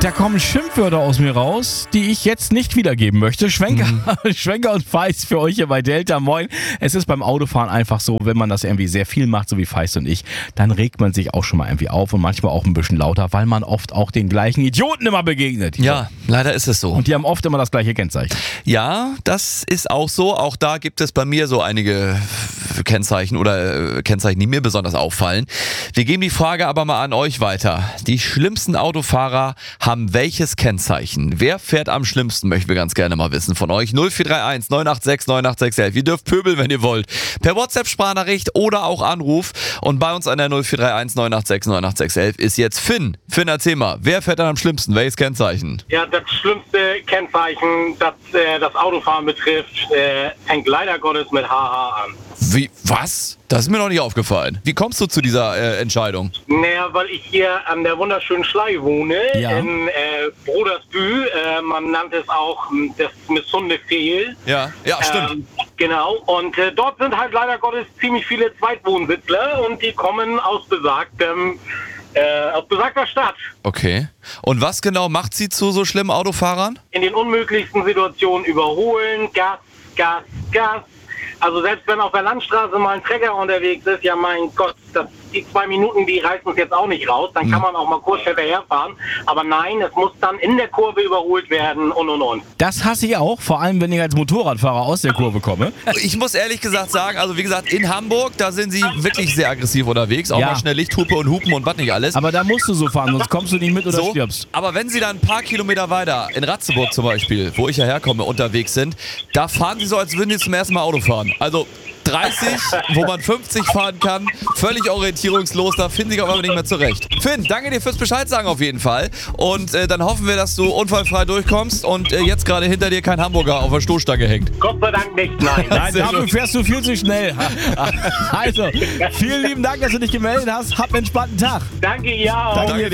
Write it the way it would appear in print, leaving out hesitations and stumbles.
Da kommen Schimpfwörter aus mir raus, die ich jetzt nicht wiedergeben möchte. Schwenker und Feist für euch hier bei Delta. Moin. Es ist beim Autofahren einfach so, wenn man das irgendwie sehr viel macht, so wie Feist und ich, dann regt man sich auch schon mal irgendwie auf und manchmal auch ein bisschen lauter, weil man oft auch den gleichen Idioten immer begegnet. Ja, leider ist es so. Und die haben oft immer das gleiche Kennzeichen. Ja, das ist auch so. Auch da gibt es bei mir so einige Kennzeichen oder Kennzeichen, die mir besonders auffallen. Wir geben die Frage aber mal an euch weiter. Die schlimmsten Autofahrer haben welches Kennzeichen? Wer fährt am schlimmsten, möchten wir ganz gerne mal wissen von euch. 0431 986 98611. Ihr dürft pöbeln, wenn ihr wollt. Per WhatsApp-Sprachnachricht oder auch Anruf. Und bei uns an der 0431 986 98611 ist jetzt Finn. Finn, erzähl mal, wer fährt dann am schlimmsten? Welches Kennzeichen? Ja, das schlimmste Kennzeichen, das das Autofahren betrifft, fängt leider Gottes mit HH an. Wie? Was? Das ist mir noch nicht aufgefallen. Wie kommst du zu dieser Entscheidung? Naja, weil ich hier an der wunderschönen Schlei wohne, Ja. in Brodersbühl. Man nannte es auch das Missunde Fehl. Ja, stimmt. Genau, und dort sind halt leider Gottes ziemlich viele Zweitwohnsitzler und die kommen aus besagter Stadt. Okay. Und was genau macht sie zu so schlimmen Autofahrern? In den unmöglichsten Situationen überholen, Gas, Gas, Gas. Also selbst wenn auf der Landstraße mal ein Trecker unterwegs ist, ja mein Gott, die 2 Minuten, die reißen es jetzt auch nicht raus, dann kann man auch mal kurz hinterherfahren. Aber nein, es muss dann in der Kurve überholt werden und. Das hasse ich auch, vor allem wenn ich als Motorradfahrer aus der Kurve komme. Ich muss ehrlich gesagt sagen, also wie gesagt, in Hamburg, da sind sie wirklich sehr aggressiv unterwegs. Auch Ja. mal schnell Lichthupe und Hupen und was nicht alles. Aber da musst du so fahren, sonst kommst du nicht mit oder stirbst. Aber wenn sie dann ein paar Kilometer weiter, in Ratzeburg zum Beispiel, wo ich ja herkomme, unterwegs sind, da fahren sie so, als würden sie zum ersten Mal Auto fahren. Also 30, wo man 50 fahren kann, völlig orientierungslos, da finden sie sich aber nicht mehr zurecht. Finn, danke dir fürs Bescheid sagen auf jeden Fall. Und dann hoffen wir, dass du unfallfrei durchkommst und jetzt gerade hinter dir kein Hamburger auf der Stoßstange hängt. Gott sei Dank nicht, nein. Nein, dafür fährst du viel zu schnell. Also, vielen lieben Dank, dass du dich gemeldet hast. Hab einen entspannten Tag. Danke, ja. Danke dir.